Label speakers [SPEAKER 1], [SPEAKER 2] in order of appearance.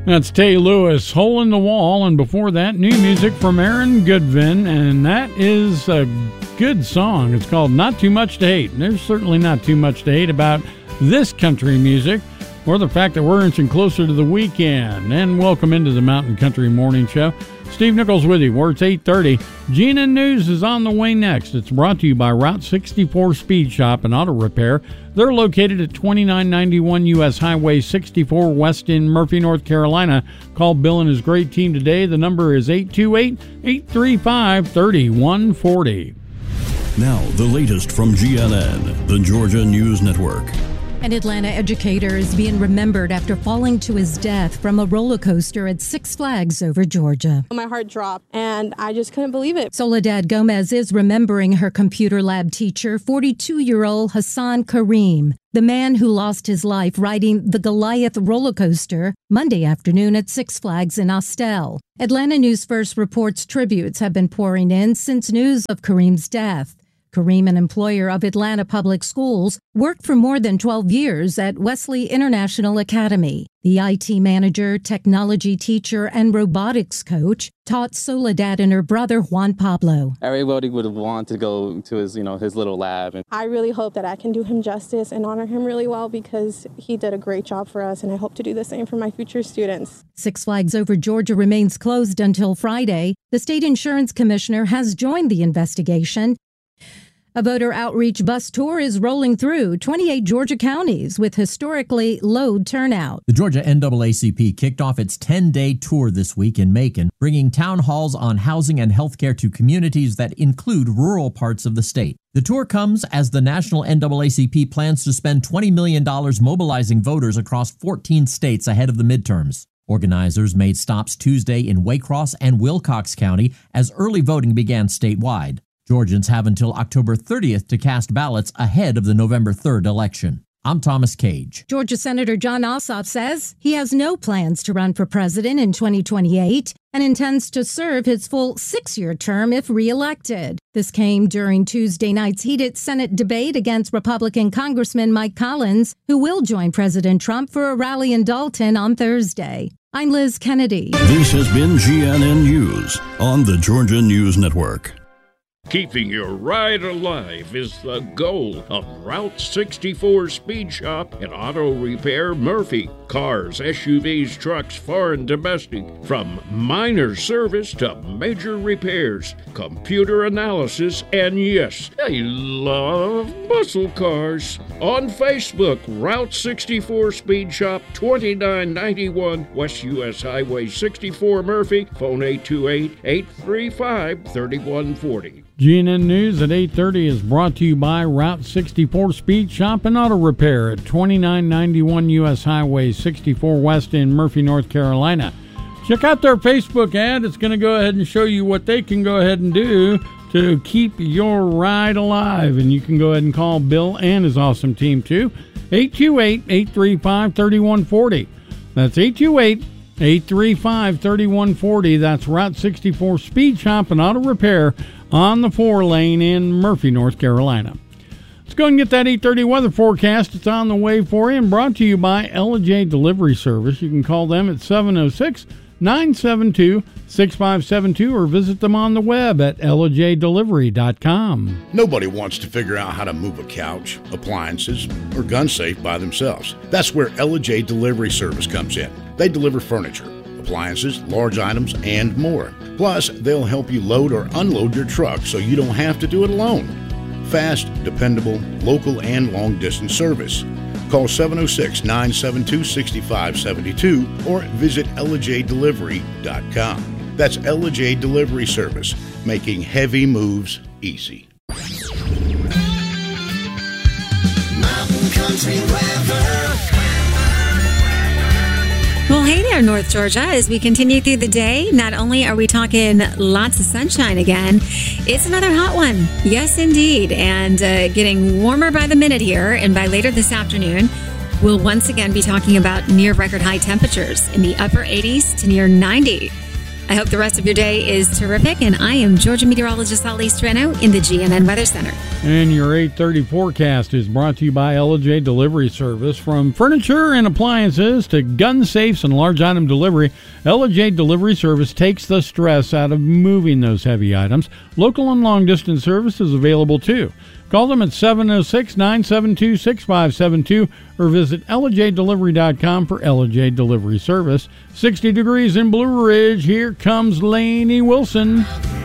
[SPEAKER 1] That's Tay Lewis, Hole in the Wall, and before that, new music from Aaron Goodvin, and that is a good song. It's called Not Too Much to Hate. There's certainly not too much to hate about this country music, or the fact that we're inching closer to the weekend. And welcome into the Mountain Country Morning Show. Steve Nichols with you, where it's 8:30. GNN News is on the way next. It's brought to you by Route 64 Speed Shop and Auto Repair. They're located at 2991 U.S. Highway 64 West in Murphy, North Carolina. Call Bill and his great team today. The number is 828-835-3140.
[SPEAKER 2] Now, the latest from GNN, the Georgia News Network.
[SPEAKER 3] An Atlanta educator is being remembered after falling to his death from a roller coaster at Six Flags over Georgia.
[SPEAKER 4] My heart dropped, and I just couldn't believe it.
[SPEAKER 3] Soledad Gomez is remembering her computer lab teacher, 42-year-old Hassan Kareem, the man who lost his life riding the Goliath roller coaster Monday afternoon at Six Flags in Austell. Atlanta News First reports tributes have been pouring in since news of Kareem's death. Kareem, an employer of Atlanta Public Schools, worked for more than 12 years at Wesley International Academy. The IT manager, technology teacher, and robotics coach taught Soledad and her brother, Juan Pablo.
[SPEAKER 5] Everybody would want to go to his little lab.
[SPEAKER 4] I really hope that I can do him justice and honor him really well because he did a great job for us, and I hope to do the same for my future students.
[SPEAKER 3] Six Flags Over Georgia remains closed until Friday. The state insurance commissioner has joined the investigation. A voter outreach bus tour is rolling through 28 Georgia counties with historically low turnout.
[SPEAKER 6] The Georgia NAACP kicked off its 10-day tour this week in Macon, bringing town halls on housing and healthcare to communities that include rural parts of the state. The tour comes as the national NAACP plans to spend $20 million mobilizing voters across 14 states ahead of the midterms. Organizers made stops Tuesday in Waycross and Wilcox County as early voting began statewide. Georgians have until October 30th to cast ballots ahead of the November 3rd election. I'm Thomas Cage.
[SPEAKER 3] Georgia Senator Jon Ossoff says he has no plans to run for president in 2028 and intends to serve his full 6-year term if reelected. This came during Tuesday night's heated Senate debate against Republican Congressman Mike Collins, who will join President Trump for a rally in Dalton on Thursday. I'm Liz Kennedy.
[SPEAKER 2] This has been GNN News on the Georgia News Network.
[SPEAKER 7] Keeping your ride alive is the goal of Route 64 Speed Shop and Auto Repair Murphy. Cars, SUVs, trucks, foreign, domestic. From minor service to major repairs, computer analysis, and yes, they love muscle cars. On Facebook, Route 64 Speed Shop, 2991 West US Highway 64 Murphy. Phone 828-835-3140.
[SPEAKER 1] GNN News at 8:30 is brought to you by Route 64 Speed Shop and Auto Repair at 2991 U.S. Highway 64 West in Murphy, North Carolina. Check out their Facebook ad. It's going to go ahead and show you what they can go ahead and do to keep your ride alive. And you can go ahead and call Bill and his awesome team, too. 828-835-3140. That's 828-835-3140. That's Route 64 Speed Shop and Auto Repair on the 4-lane in Murphy, North Carolina. Let's go and get that 8:30 weather forecast. It's on the way for you and brought to you by L.J. Delivery Service. You can call them at 706-972-6572 or visit them on the web at ljdelivery.com.
[SPEAKER 8] Nobody wants to figure out how to move a couch, appliances, or gun safe by themselves. That's where L.J. Delivery Service comes in. They deliver furniture, appliances, large items, and more. Plus, they'll help you load or unload your truck so you don't have to do it alone. Fast, dependable, local, and long-distance service. Call 706-972-6572 or visit ljdelivery.com. That's L.J. Delivery Service, making heavy moves easy.
[SPEAKER 9] Mountain Country Weather.
[SPEAKER 10] Well, hey there, North Georgia. As we continue through the day, not only are we talking lots of sunshine again, it's another hot one. Yes, indeed. And getting warmer by the minute here. And by later this afternoon, we'll once again be talking about near record high temperatures in the upper 80s to near 90. I hope the rest of your day is terrific, and I am Georgia meteorologist Holly Strano in the GNN Weather Center.
[SPEAKER 1] And your 8:30 forecast is brought to you by LJ Delivery Service. From furniture and appliances to gun safes and large item delivery, LJ Delivery Service takes the stress out of moving those heavy items. Local and long-distance service is available, too. Call them at 706-972-6572 or visit LJDelivery.com for LJ Delivery Service. 60 degrees in Blue Ridge. Here comes Lainey Wilson.